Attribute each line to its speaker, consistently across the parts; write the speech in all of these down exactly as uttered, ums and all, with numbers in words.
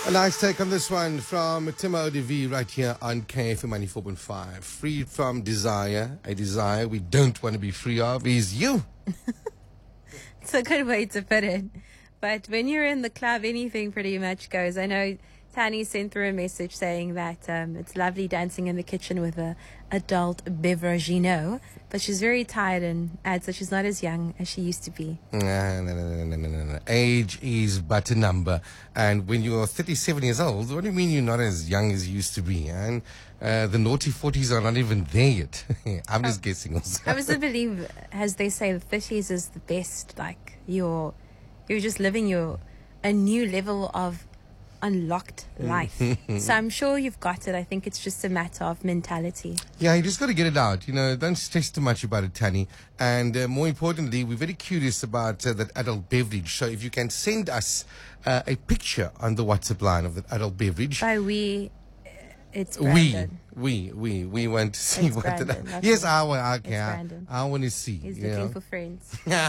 Speaker 1: A nice take on this one from Timo de V right here on K F M ninety-four point five. Freed from desire, a desire we don't want to be free of is you.
Speaker 2: It's a good way to put it. But when you're in the club, anything pretty much goes. I know Tani sent through a message saying that um, it's lovely dancing in the kitchen with a adult beveragino, but she's very tired and adds that she's not as young as she used to be.
Speaker 1: No, no, no, no, no, no, no. Age is but a number. And when you're thirty-seven years old, what do you mean you're not as young as you used to be? And uh, the naughty forties are not even there yet. I'm just oh, guessing also.
Speaker 2: I also believe, as they say, the thirties is the best. Like, you're, you're just living your a new level of unlocked life. So I'm sure you've got it. I think it's just a matter of mentality.
Speaker 1: Yeah, you just got to get it out. You know, don't stress too much about it, Tani. And uh, more importantly, we're very curious about uh, that adult beverage. So if you can send us uh, a picture on the WhatsApp line of that adult beverage.
Speaker 2: By we, it's Brandon.
Speaker 1: We, we, we, we want to see
Speaker 2: it's
Speaker 1: what
Speaker 2: Brandon,
Speaker 1: the, yes, I want, okay,
Speaker 2: I,
Speaker 1: I want to see.
Speaker 2: He's
Speaker 1: you
Speaker 2: looking
Speaker 1: know?
Speaker 2: for friends.
Speaker 1: Yeah.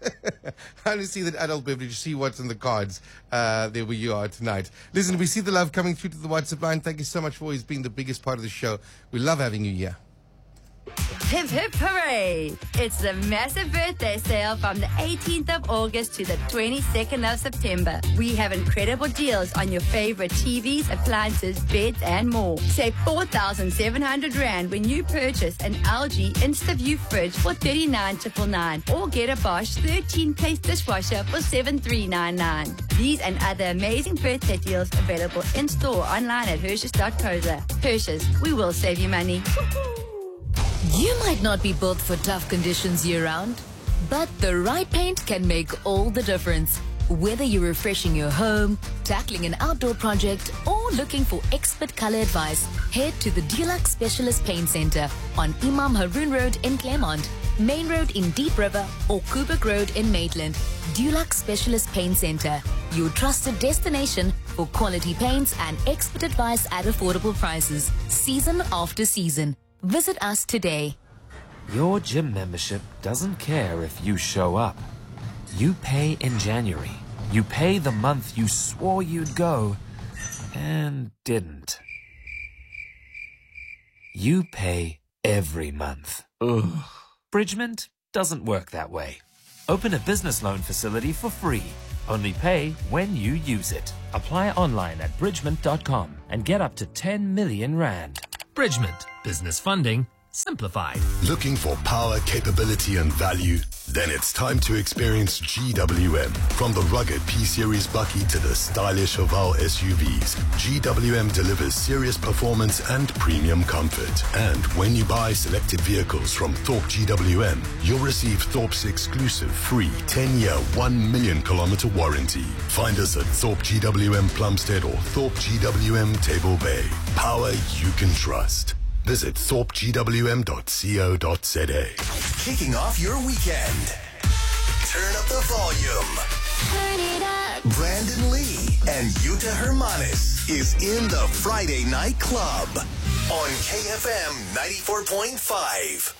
Speaker 1: I want to see that adult beverage, see what's in the cards uh, there where you are tonight. Listen, we see the love coming through to the WhatsApp line. Thank you so much for always being the biggest part of the show. We love having you here.
Speaker 3: Hip hip hooray! It's the massive birthday sale from the eighteenth of August to the twenty-second of September. We have incredible deals on your favorite T Vs, appliances, beds and more. Save four thousand seven hundred rand when you purchase an L G InstaView fridge for thirty-nine nine ninety-nine or get a Bosch thirteen place dishwasher for seven three nine nine. These and other amazing birthday deals available in store online at Hershey's dot co za. Hershey's, we will save you money.
Speaker 4: You might not be built for tough conditions year-round, but the right paint can make all the difference. Whether you're refreshing your home, tackling an outdoor project, or looking for expert color advice, head to the Dulux Specialist Paint Center on Imam Haroon Road in Claremont, Main Road in Deep River, or Kubrick Road in Maitland. Dulux Specialist Paint Center, your trusted destination for quality paints and expert advice at affordable prices, season after season. Visit us today.
Speaker 5: Your gym membership doesn't care if you show up. You pay in January. You pay the month you swore you'd go and didn't. You pay every month. Ugh. Bridgement doesn't work that way. Open a business loan facility for free. Only pay when you use it. Apply online at bridgement dot com and get up to ten million rand.
Speaker 6: Bridgement. Business funding simplified.
Speaker 7: Looking for power, capability and value? Then it's time to experience G W M. From the rugged P-Series Bucky to the stylish Haval S U Vs, G W M delivers serious performance and premium comfort. And when you buy selected vehicles from Thorpe G W M, you'll receive Thorpe's exclusive free ten-year, one million kilometer warranty. Find us at Thorpe G W M Plumstead or Thorpe G W M Table Bay. Power you can trust. Visit thorpe g w m dot co dot za.
Speaker 8: Kicking off your weekend. Turn up the volume.
Speaker 9: Turn it up.
Speaker 8: Brandon Lee and Yuta Hermanis is in the Friday Night Club on K F M ninety-four point five.